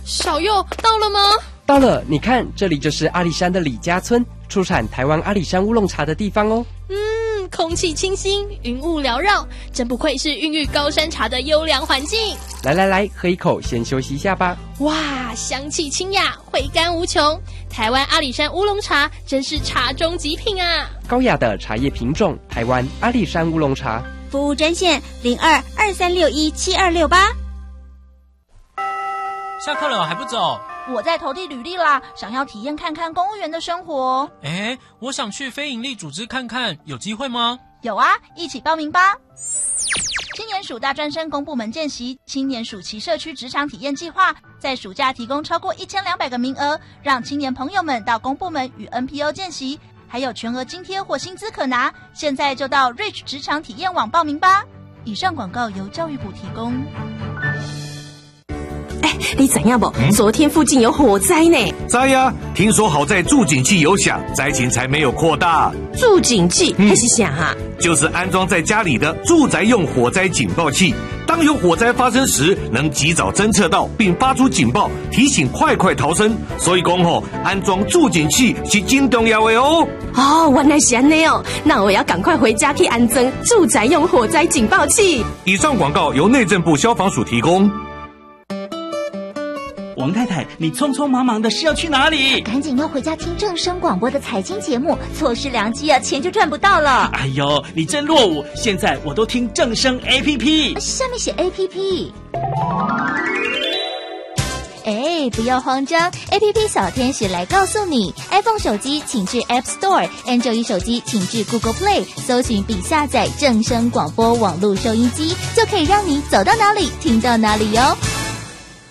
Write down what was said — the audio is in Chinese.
小佑到了吗？ 到了，你看，这里就是阿里山的李家村，出产台湾阿里山乌龙茶的地方哦。 空气清新，云雾缭绕，真不愧是孕育高山茶的优良环境。 来，喝一口，先休息一下吧。 哇，香气清雅，回甘无穷。台湾阿里山乌龙茶真是茶中极品啊！ 高雅的茶叶品种，台湾阿里山乌龙茶。 服务专线0223617268。 下课了还不走？ 我在投递履历啦，想要体验看看公务员的生活。 我想去非营利组织看看，有机会吗？ 有啊，一起报名吧。青年署大专生公部门见习，青年暑期社区职场体验计划，在暑假提供超过1200个名额，让青年朋友们到公部门与 NPO 见习，还有全额津贴或薪资可拿。现在就到 Reach 职场体验网报名吧。以上广告由教育部提供。 你知影不？昨天附近有火灾呢。 知呀，听说好在助警器有响，灾情才没有扩大。 助警器还是啥啊？ 就是安装在家里的住宅用火灾警报器，当有火灾发生时，能及早侦测到并发出警报，提醒快逃生。所以讲安装助警器是真重要的哦。 原来是这样哦，那我要赶快回家去安装住宅用火灾警报器。 以上广告由内政部消防署提供。 王太太，你匆匆忙忙的是要去哪里？ 赶紧要回家听正声广播的财经节目，错失良机啊，钱就赚不到了。 哎呦，你真落伍！现在我都听正声 APP， 下面写 APP。不要慌张 ，APP 小天使来告诉你 ，iPhone 手机请至 App Store，Android 手机请至 Google Play， 搜寻并下载正声广播网络收音机，就可以让你走到哪里听到哪里哟。